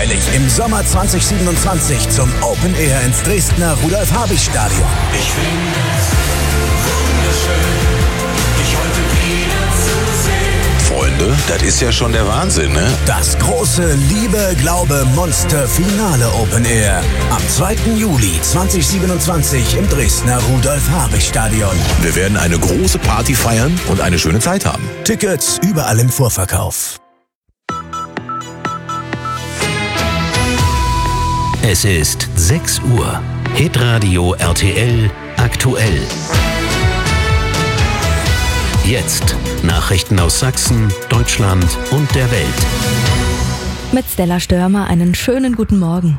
erstmalig im Sommer 2027 zum Open Air ins Dresdner Rudolf-Habich-Stadion. Ich finde es wunderschön, dich heute wieder zu sehen. Freunde, das ist ja schon der Wahnsinn, ne? Das große Liebe, Glaube, Monster Finale Open Air. Am 2. Juli 2027 im Dresdner Rudolf-Habich-Stadion. Wir werden eine große Party feiern und eine schöne Zeit haben. Tickets überall im Vorverkauf. Es ist 6 Uhr. Hitradio RTL aktuell. Jetzt Nachrichten aus Sachsen, Deutschland und der Welt. Mit Stella Störmer einen schönen guten Morgen.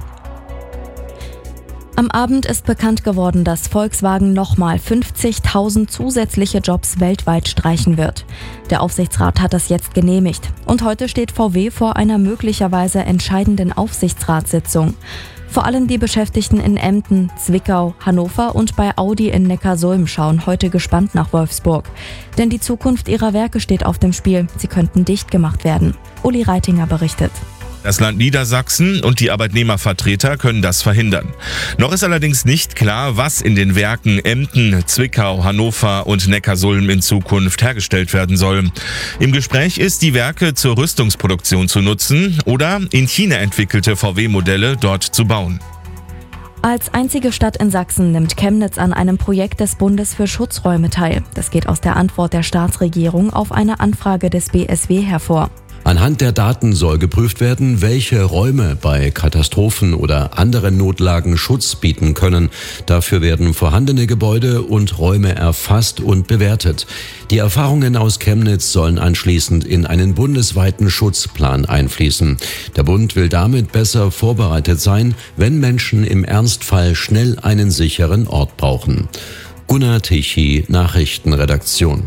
Am Abend ist bekannt geworden, dass Volkswagen nochmal 50.000 zusätzliche Jobs weltweit streichen wird. Der Aufsichtsrat hat das jetzt genehmigt. Und heute steht VW vor einer möglicherweise entscheidenden Aufsichtsratssitzung. Vor allem die Beschäftigten in Emden, Zwickau, Hannover und bei Audi in Neckarsulm schauen heute gespannt nach Wolfsburg. Denn die Zukunft ihrer Werke steht auf dem Spiel. Sie könnten dicht gemacht werden. Uli Reitinger berichtet. Das Land Niedersachsen und die Arbeitnehmervertreter können das verhindern. Noch ist allerdings nicht klar, was in den Werken Emden, Zwickau, Hannover und Neckarsulm in Zukunft hergestellt werden soll. Im Gespräch ist, die Werke zur Rüstungsproduktion zu nutzen oder in China entwickelte VW-Modelle dort zu bauen. Als einzige Stadt in Sachsen nimmt Chemnitz an einem Projekt des Bundes für Schutzräume teil. Das geht aus der Antwort der Staatsregierung auf eine Anfrage des BSW hervor. Anhand der Daten soll geprüft werden, welche Räume bei Katastrophen oder anderen Notlagen Schutz bieten können. Dafür werden vorhandene Gebäude und Räume erfasst und bewertet. Die Erfahrungen aus Chemnitz sollen anschließend in einen bundesweiten Schutzplan einfließen. Der Bund will damit besser vorbereitet sein, wenn Menschen im Ernstfall schnell einen sicheren Ort brauchen. Gunnar Tichy, Nachrichtenredaktion.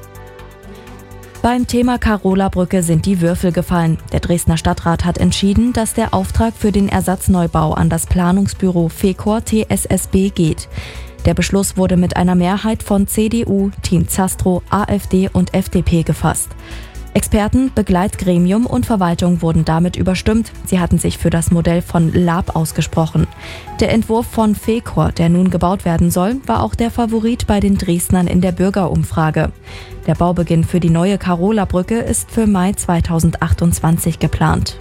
Beim Thema Carola-Brücke sind die Würfel gefallen. Der Dresdner Stadtrat hat entschieden, dass der Auftrag für den Ersatzneubau an das Planungsbüro FECOR TSSB geht. Der Beschluss wurde mit einer Mehrheit von CDU, Team Zastro, AfD und FDP gefasst. Experten, Begleitgremium und Verwaltung wurden damit überstimmt. Sie hatten sich für das Modell von Lab ausgesprochen. Der Entwurf von FECOR, der nun gebaut werden soll, war auch der Favorit bei den Dresdnern in der Bürgerumfrage. Der Baubeginn für die neue Carola-Brücke ist für Mai 2028 geplant.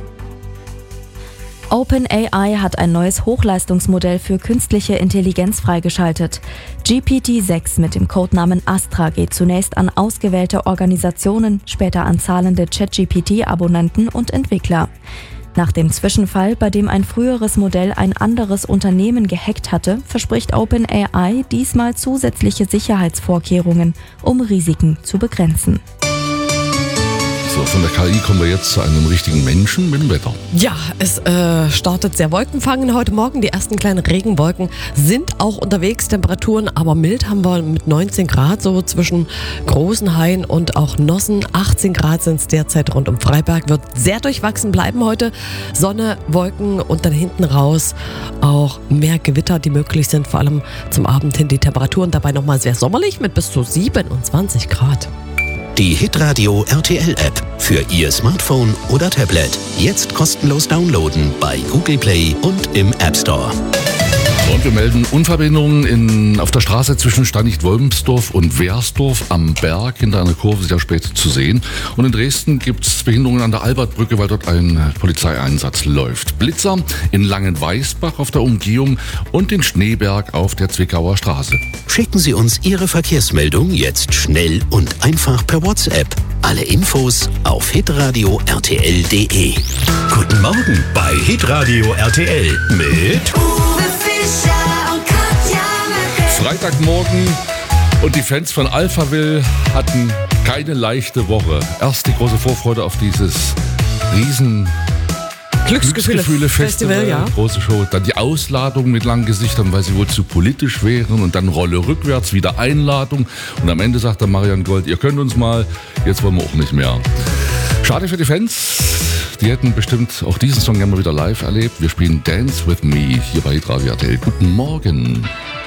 OpenAI hat ein neues Hochleistungsmodell für künstliche Intelligenz freigeschaltet. GPT-6 mit dem Codenamen Astra geht zunächst an ausgewählte Organisationen, später an zahlende ChatGPT-Abonnenten und Entwickler. Nach dem Zwischenfall, bei dem ein früheres Modell ein anderes Unternehmen gehackt hatte, verspricht OpenAI diesmal zusätzliche Sicherheitsvorkehrungen, um Risiken zu begrenzen. So, von der KI kommen wir jetzt zu einem richtigen Menschen mit dem Wetter. Ja, es startet sehr wolkenfangend heute Morgen. Die ersten kleinen Regenwolken sind auch unterwegs. Temperaturen aber mild haben wir mit 19 Grad, so zwischen Großenhain und auch Nossen. 18 Grad sind es derzeit rund um Freiberg. Wird sehr durchwachsen bleiben heute. Sonne, Wolken und dann hinten raus auch mehr Gewitter, die möglich sind. Vor allem zum Abend hin die Temperaturen dabei nochmal sehr sommerlich mit bis zu 27 Grad. Die Hitradio RTL App für Ihr Smartphone oder Tablet. Jetzt kostenlos downloaden bei Google Play und im App Store. Und wir melden Unverbindungen auf der Straße zwischen Stanicht-Wolmsdorf und Wehrsdorf am Berg. Hinter einer Kurve sehr spät zu sehen. Und in Dresden gibt es Behinderungen an der Albertbrücke, weil dort ein Polizeieinsatz läuft. Blitzer in Langenweißbach auf der Umgehung und in Schneeberg auf der Zwickauer Straße. Schicken Sie uns Ihre Verkehrsmeldung jetzt schnell und einfach per WhatsApp. Alle Infos auf hitradio rtl.de. Guten Morgen bei Hitradio RTL mit Freitagmorgen und die Fans von Alphaville hatten keine leichte Woche. Erst die große Vorfreude auf dieses riesen Glücksgefühle-Festival, ja. Große Show. Dann die Ausladung mit langen Gesichtern, weil sie wohl zu politisch wären. Und dann Rolle rückwärts, wieder Einladung. Und am Ende sagt der Marian Gold, ihr könnt uns mal, jetzt wollen wir auch nicht mehr. Schade für die Fans. Die hätten bestimmt auch diesen Song gerne mal wieder live erlebt. Wir spielen Dance With Me hier bei Hitradio RTL. Guten Morgen.